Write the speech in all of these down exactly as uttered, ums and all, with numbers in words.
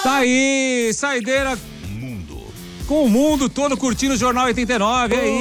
Tá aí, saideira com o mundo todo curtindo o Jornal oitenta e nove, oh,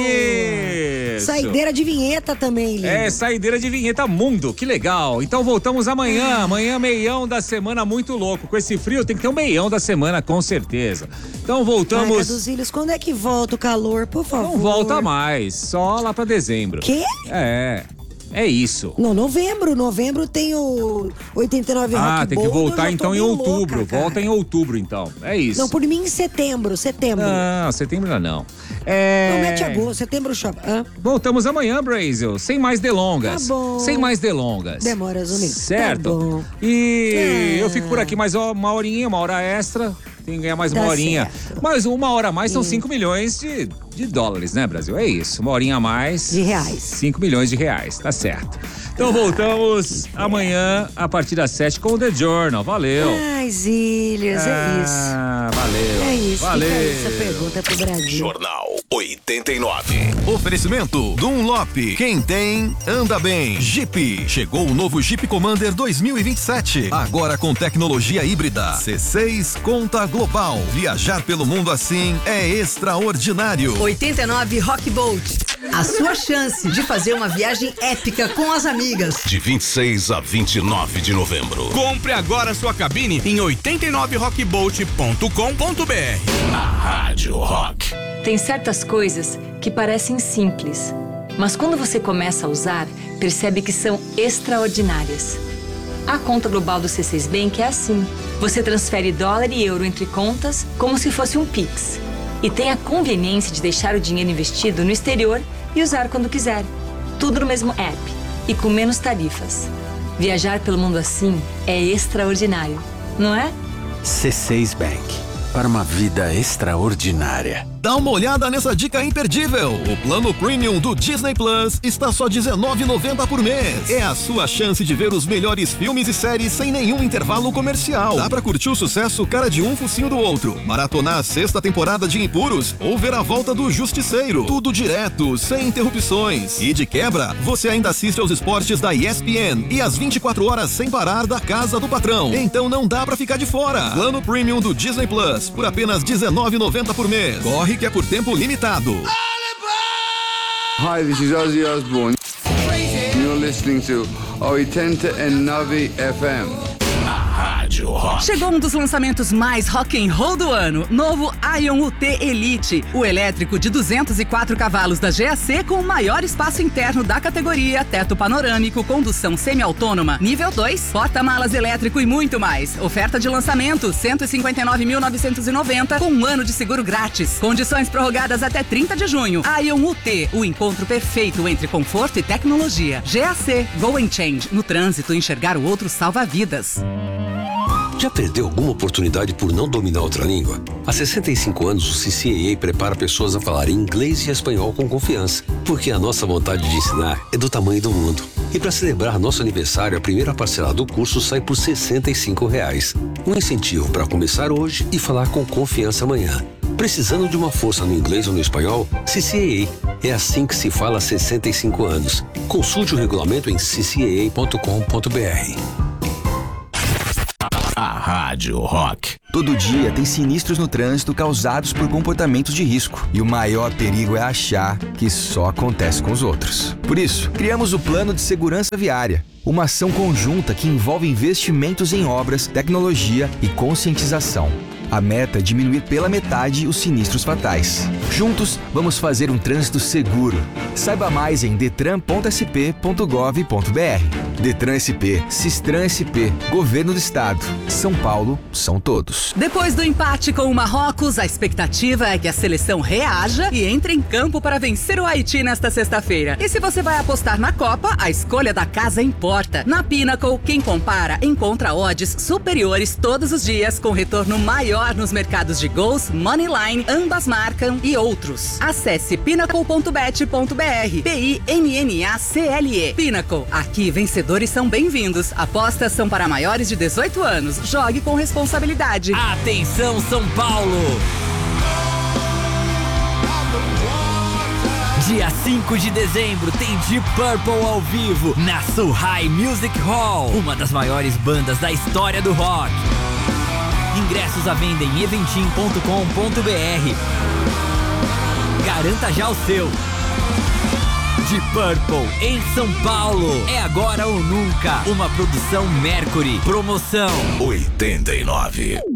é isso. Saideira de vinheta também, lindo. É, saideira de vinheta mundo, que legal. Então voltamos amanhã, amanhã meião da semana muito louco. Com esse frio tem que ter um meião da semana, com certeza. Então voltamos... Ai, Caduzilhos, quando é que volta o calor, por favor? Não volta mais, só lá pra dezembro. Quê? É... É isso. Não, novembro. Novembro tem o oitenta e nove Rock Ah, tem que Bold, voltar então em outubro. Louca, Volta em outubro, então. É isso. Não, por mim em setembro. Setembro. Não, setembro ainda não. É... Não, mete agosto. Setembro chove. Ah. Voltamos amanhã, Brasil. Sem mais delongas. Tá bom. Sem mais delongas. Demora, Zumbi. Certo? Tá bom. E é. eu fico por aqui mais uma horinha, uma hora extra. Tem que ganhar mais Tá uma horinha. certo. Mas uma hora a mais são Hum. cinco milhões de, de dólares, né, Brasil? É isso. Uma horinha a mais. De reais. cinco milhões de reais. Tá certo. Então voltamos amanhã a partir das sete com o The Journal. Valeu. Ai, Zílias, é isso. Ah, valeu. É isso. Valeu. Fica aí essa pergunta pro Brasil. Jornal oitenta e nove. Oferecimento Dunlop. Quem tem, anda bem. Jeep. Chegou o novo Jeep Commander dois mil e vinte e sete. Agora com tecnologia híbrida. C seis Conta Global. Viajar pelo mundo assim é extraordinário. oitenta e nove Rock Bolt. A sua chance de fazer uma viagem épica com as amigas. De vinte e seis a vinte e nove de novembro. Compre agora sua cabine em oitenta e nove rock bolt ponto com ponto b r. A Rádio Rock. Tem certas coisas que parecem simples, mas quando você começa a usar, percebe que são extraordinárias. A conta global do C seis Bank é assim. Você transfere dólar e euro entre contas como se fosse um Pix. E tem a conveniência de deixar o dinheiro investido no exterior e usar quando quiser. Tudo no mesmo app e com menos tarifas. Viajar pelo mundo assim é extraordinário, não é? C seis Bank. Para uma vida extraordinária. Dá uma olhada nessa dica imperdível. O plano premium do Disney Plus está só dezenove reais e noventa centavos por mês. É a sua chance de ver os melhores filmes e séries sem nenhum intervalo comercial. Dá pra curtir o sucesso Cara de Um, Focinho do Outro, maratonar a sexta temporada de Impuros ou ver a volta do Justiceiro. Tudo direto, sem interrupções. E de quebra, você ainda assiste aos esportes da E S P N e às vinte e quatro horas sem parar da Casa do Patrão. Então não dá pra ficar de fora. Plano premium do Disney Plus por apenas dezenove reais e noventa centavos por mês. Corre que é por tempo limitado. Hi, this is Ozzy Osbourne. You're listening to oitenta e nove F M. Rádio Rock. Chegou um dos lançamentos mais rock and roll do ano. Novo Ion U T Elite. O elétrico de duzentos e quatro cavalos da G A C com o maior espaço interno da categoria, teto panorâmico, condução semi-autônoma, nível dois, porta-malas elétrico e muito mais. Oferta de lançamento, cento e cinquenta e nove mil novecentos e noventa com um ano de seguro grátis. Condições prorrogadas até trinta de junho. Ion U T, o encontro perfeito entre conforto e tecnologia. G A C, Go and Change. No trânsito, enxergar o outro salva vidas. Já perdeu alguma oportunidade por não dominar outra língua? Há sessenta e cinco anos, o C C A A prepara pessoas a falarem inglês e espanhol com confiança, porque a nossa vontade de ensinar é do tamanho do mundo. E para celebrar nosso aniversário, a primeira parcela do curso sai por sessenta e cinco reais. Um incentivo para começar hoje e falar com confiança amanhã. Precisando de uma força no inglês ou no espanhol? C C A A. É assim que se fala há sessenta e cinco anos. Consulte o regulamento em c c a a ponto com ponto b r. A Rádio Rock. Todo dia tem sinistros no trânsito causados por comportamentos de risco. E o maior perigo é achar que só acontece com os outros. Por isso, criamos o Plano de Segurança Viária. Uma ação conjunta que envolve investimentos em obras, tecnologia e conscientização. A meta é diminuir pela metade os sinistros fatais. Juntos, vamos fazer um trânsito seguro. Saiba mais em detran ponto s p ponto gov ponto b r. Detran S P, Sistran S P, Governo do Estado. São Paulo, são todos. Depois do empate com o Marrocos, a expectativa é que a seleção reaja e entre em campo para vencer o Haiti nesta sexta-feira. E se você vai apostar na Copa, a escolha da casa importa. Na Pinnacle, quem compara encontra odds superiores todos os dias com retorno maior nos mercados de gols, moneyline, ambas marcam e outros. Acesse pinnacle ponto bet ponto b r. P I N N A C L E. Pinnacle. Aqui vencedores são bem-vindos. Apostas são para maiores de dezoito anos. Jogue com responsabilidade. Atenção, São Paulo! Dia cinco de dezembro tem Deep Purple ao vivo na Suhai Music Hall, uma das maiores bandas da história do rock. Ingressos à venda em eventim ponto com ponto br. Garanta já o seu. Deep Purple em São Paulo. É agora ou nunca. Uma produção Mercury. Promoção oitenta e nove.